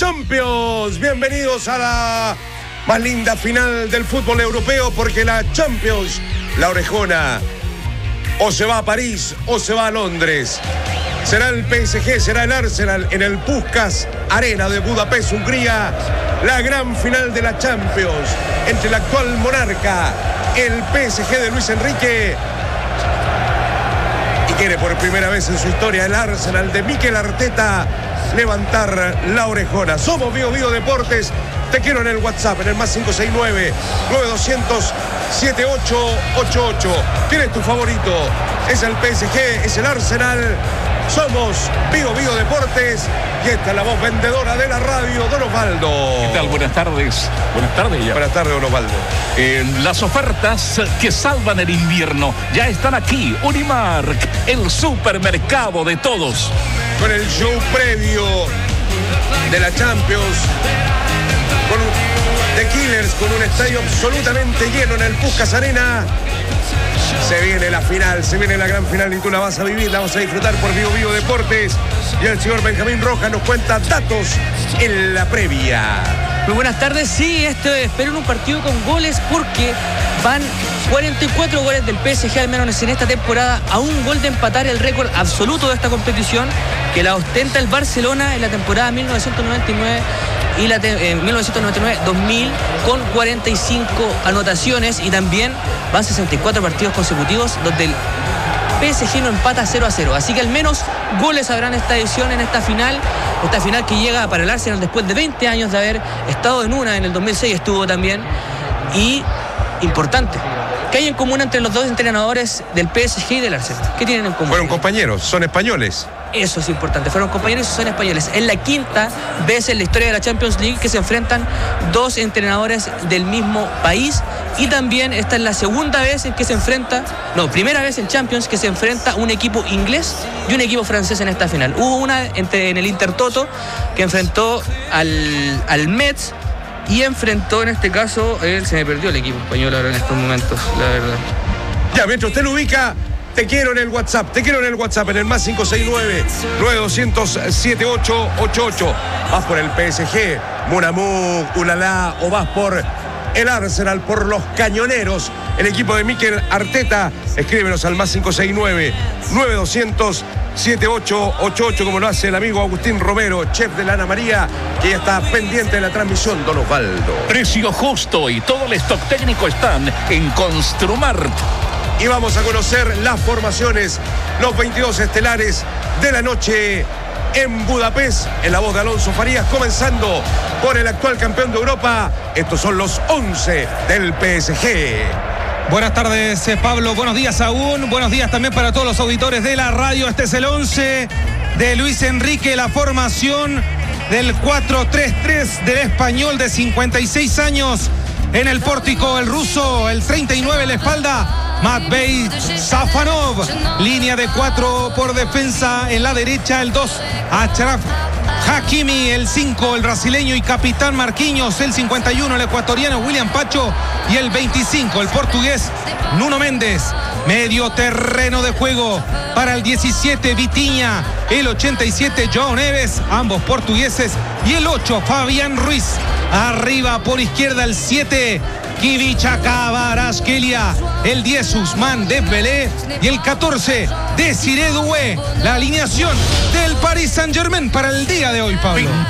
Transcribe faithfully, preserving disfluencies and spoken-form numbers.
Champions. Bienvenidos a la más linda final del fútbol europeo, porque la Champions, la orejona, o se va a París o se va a Londres. Será el P S G, será el Arsenal en el Puskás Arena de Budapest, Hungría. La gran final de la Champions entre el actual monarca, el P S G de Luis Enrique, y quiere por primera vez en su historia el Arsenal de Mikel Arteta levantar la orejona. Somos Bio Bio Deportes. Te quiero en el WhatsApp, en el más cinco seis nueve, nueve dos cero cero, siete ocho ocho ocho. ¿Quién es tu favorito? ¿Es el P S G? ¿Es el Arsenal? Somos Bio Bio Deportes y esta es la voz vendedora de la radio, Don Osvaldo. ¿Qué tal? Buenas tardes. Buenas tardes ya. Buenas tardes, Don Osvaldo. Eh, las ofertas que salvan el invierno ya están aquí. Unimark, el supermercado de todos. Con el show previo de la Champions, con The Killers, con un estadio absolutamente lleno en el Puskás Arena. Se viene la final, se viene la gran final y tú la vas a vivir, la vas a disfrutar por Bio Bio Deportes. Y el señor Benjamín Rojas nos cuenta datos en la previa. Muy buenas tardes. Sí, esto espero un partido con goles, porque van cuarenta y cuatro goles del P S G, al menos en esta temporada, a un gol de empatar el récord absoluto de esta competición, que la ostenta el Barcelona en la temporada mil novecientos noventa y nueve y la te- eh, mil novecientos noventa y nueve dos mil, con cuarenta y cinco anotaciones, y también van sesenta y cuatro partidos consecutivos donde el P S G no empata cero a cero. Así que al menos goles habrán esta edición, en esta final. Esta final que llega para el Arsenal después de veinte años de haber estado en una. En el dos mil seis estuvo también. Y importante, ¿qué hay en común entre los dos entrenadores del P S G y del Arsenal? ¿Qué tienen en común? Fueron compañeros, son españoles. Eso es importante, fueron compañeros y son españoles. Es la quinta vez en la historia de la Champions League que se enfrentan dos entrenadores del mismo país, y también esta es la segunda vez en que se enfrenta, no, primera vez en Champions que se enfrenta un equipo inglés y un equipo francés en esta final. Hubo una entre, en el Intertoto, que enfrentó al, al Metz, y enfrentó en este caso, él se me perdió el equipo español ahora en estos momentos, la verdad. Ya, mientras usted lo ubica, te quiero en el WhatsApp, te quiero en el WhatsApp, en el más cinco seis nueve, nueve dos cero cero, siete ocho ocho ocho. Vas por el P S G, Mon Amour, Ulala, o vas por el Arsenal, por los cañoneros, el equipo de Mikel Arteta. Escríbenos al más cinco seis nueve, nueve dos cero cero, siete ocho ocho ocho, como lo hace el amigo Agustín Romero, chef de la Ana María, que ya está pendiente de la transmisión, Don Osvaldo. Precio justo y todo el stock técnico están en Construmart. Y vamos a conocer las formaciones, los veintidós estelares de la noche en Budapest, en la voz de Alonso Farías, comenzando por el actual campeón de Europa. Estos son los once del P S G. Buenas tardes, Pablo. Buenos días aún. Buenos días también para todos los auditores de la radio. Este es el once de Luis Enrique, la formación del cuatro tres tres del español de cincuenta y seis años. En el pórtico, el ruso, el treinta y nueve en la espalda, Matvei Safanov. Línea de cuatro por defensa. En la derecha, el dos, Achraf Hakimi. El cinco, el brasileño y capitán Marquinhos. El cincuenta y uno, el ecuatoriano William Pacho. Y el veinticinco, el portugués Nuno Méndez. Medio terreno de juego para el diecisiete, Vitinha. El ochenta y siete, João Neves, ambos portugueses. Y el ocho, Fabián Ruiz. Arriba por izquierda, el siete, Kivicha Kvaratskhelia. El diez, Ousmane Dembélé. Y el catorce, Desiré Doué. La alineación del Paris Saint-Germain para el día de hoy, Pablo.